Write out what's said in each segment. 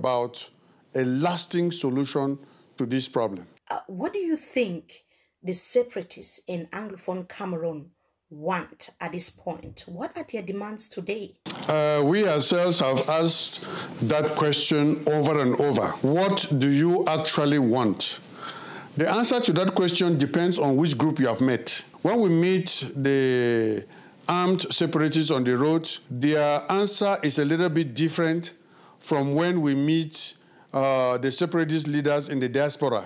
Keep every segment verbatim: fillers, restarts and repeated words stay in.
about a lasting solution to this problem. Uh, what do you think the separatists in Anglophone Cameroon want at this point? What are their demands today? Uh, we ourselves have asked that question over and over. What do you actually want? The answer to that question depends on which group you have met. When we meet the armed separatists on the road, their answer is a little bit different from when we meet uh, the separatist leaders in the diaspora.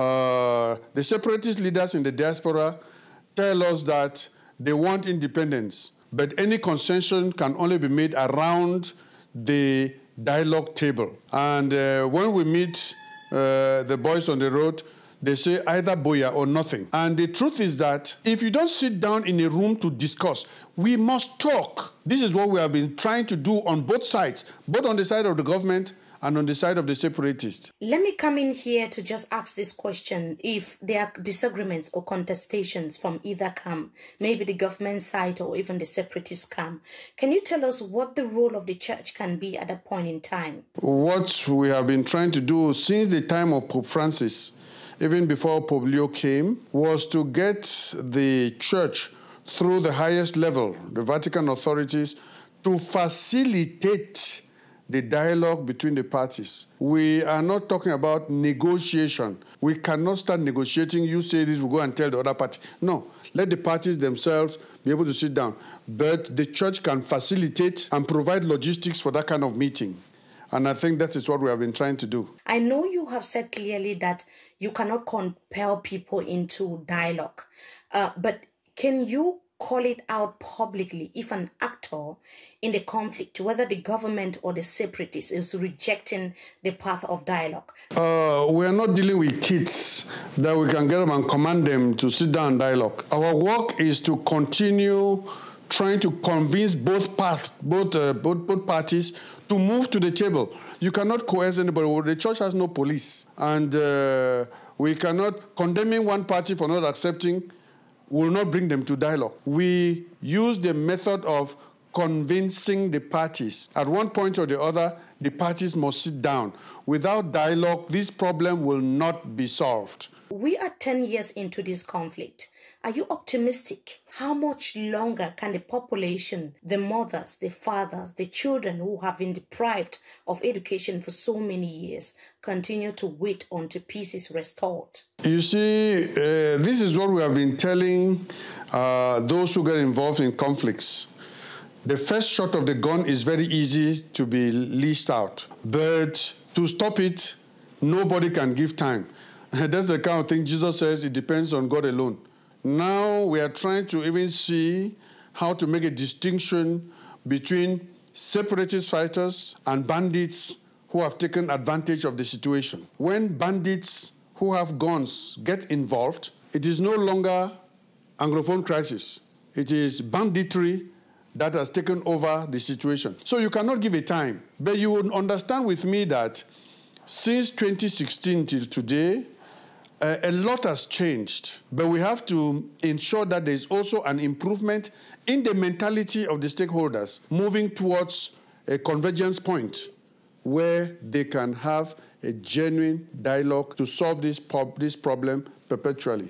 Uh, the separatist leaders in the diaspora tell us that they want independence, but any concession can only be made around the dialogue table. And uh, when we meet uh, the boys on the road, they say either boya or nothing. And the truth is that if you don't sit down in a room to discuss, we must talk. This is what we have been trying to do on both sides, both on the side of the government and on the side of the separatists. Let me come in here to just ask this question. If there are disagreements or contestations from either camp, maybe the government side or even the separatist camp, can you tell us what the role of the church can be at that point in time? What we have been trying to do since the time of Pope Francis, even before Pope Leo came, was to get the church through the highest level, the Vatican authorities, to facilitate the dialogue between the parties. We are not talking about negotiation. We cannot start negotiating. You say this, we'll go and tell the other party. No, let the parties themselves be able to sit down. But the church can facilitate and provide logistics for that kind of meeting. And I think that is what we have been trying to do. I know you have said clearly that you cannot compel people into dialogue, uh, but can you call it out publicly if an actor in the conflict, whether the government or the separatists, is rejecting the path of dialogue? Uh, we are not dealing with kids that we can get them and command them to sit down and dialogue. Our work is to continue trying to convince both path, both, uh, both, both parties to move to the table. You cannot coerce anybody. The church has no police. And uh, we cannot, condemning one party for not accepting will not bring them to dialogue. We use the method of convincing the parties. At one point or the other, the parties must sit down. Without dialogue, this problem will not be solved. We are ten years into this conflict. Are you optimistic? How much longer can the population, the mothers, the fathers, the children who have been deprived of education for so many years continue to wait until peace is restored? You see, uh, this is what we have been telling uh, those who get involved in conflicts. The first shot of the gun is very easy to be leased out. But to stop it, nobody can give time. That's the kind of thing Jesus says, it depends on God alone. Now we are trying to even see how to make a distinction between separatist fighters and bandits who have taken advantage of the situation. When bandits who have guns get involved, it is no longer Anglophone crisis. It is banditry that has taken over the situation. So you cannot give a time. But you will understand with me that since twenty sixteen till today, Uh, a lot has changed, but we have to ensure that there is also an improvement in the mentality of the stakeholders, moving towards a convergence point where they can have a genuine dialogue to solve this, prob this problem perpetually.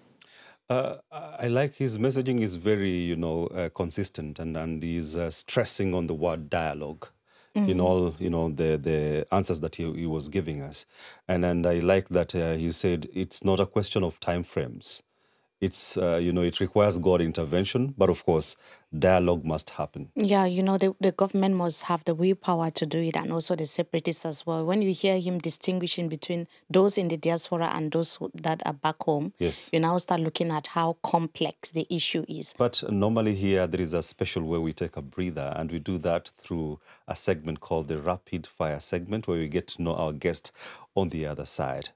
Uh, I like his messaging is very, you know, uh, consistent, and, and he's uh, stressing on the word dialogue. Mm-hmm. In all, you know, the, the answers that he, he was giving us. And, and I like that uh, he said it's not a question of time frames. It's, uh, you know, it requires God intervention, but of course, dialogue must happen. Yeah, you know, the, the government must have the willpower to do it, and also the separatists as well. When you hear him distinguishing between those in the diaspora and those that are back home, yes, you now start looking at how complex the issue is. But normally here, there is a special way we take a breather, and we do that through a segment called the Rapid Fire segment, where we get to know our guest on the other side.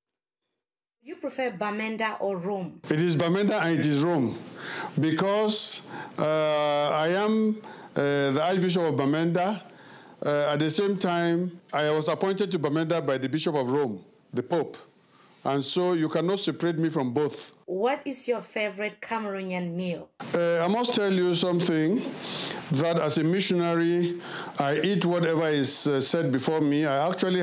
You prefer Bamenda or Rome? It is Bamenda and it is Rome, because uh, I am uh, the Archbishop of Bamenda. Uh, at the same time, I was appointed to Bamenda by the Bishop of Rome, the Pope. And so you cannot separate me from both. What is your favorite Cameroonian meal? Uh, I must tell you something, that as a missionary, I eat whatever is uh, said before me. I actually